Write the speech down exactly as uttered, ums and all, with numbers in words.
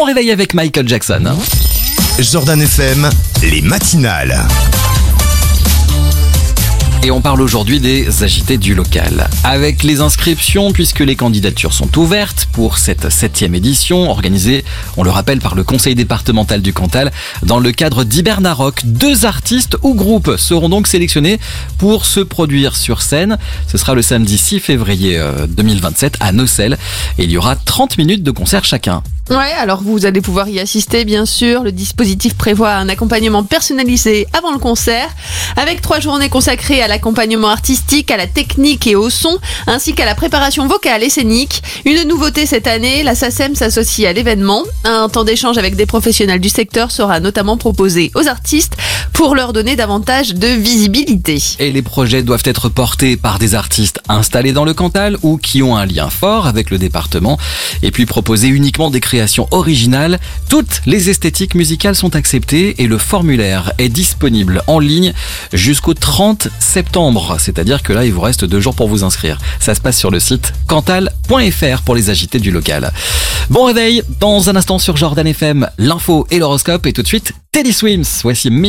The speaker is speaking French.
réveil avec Michael Jackson. Jordan F M, les matinales. Et on parle aujourd'hui des agités du local. Avec les inscriptions, puisque les candidatures sont ouvertes pour cette septième édition, organisée, on le rappelle, par le conseil départemental du Cantal, dans le cadre d'Hibernarock. Deux artistes ou groupes seront donc sélectionnés pour se produire sur scène. Ce sera le samedi six février deux mille vingt-sept à Nocelles. Et il y aura trente minutes de concert chacun. Ouais, alors vous allez pouvoir y assister, bien sûr. Le dispositif prévoit un accompagnement personnalisé avant le concert, avec trois journées consacrées à l'accompagnement artistique, à la technique et au son, ainsi qu'à la préparation vocale et scénique. Une nouveauté cette année, la SACEM s'associe à l'événement. Un temps d'échange avec des professionnels du secteur sera notamment proposé aux artistes pour leur donner davantage de visibilité. Et les projets doivent être portés par des artistes installés dans le Cantal ou qui ont un lien fort avec le département, et puis proposer uniquement des créations originales. Toutes les esthétiques musicales sont acceptées et le formulaire est disponible en ligne jusqu'au trente septembre. C'est-à-dire que là, il vous reste deux jours pour vous inscrire. Ça se passe sur le site cantal point f r pour les agités du local. Bon réveil, dans un instant sur Jordan F M, l'info et l'horoscope, et tout de suite, Teddy Swims. Voici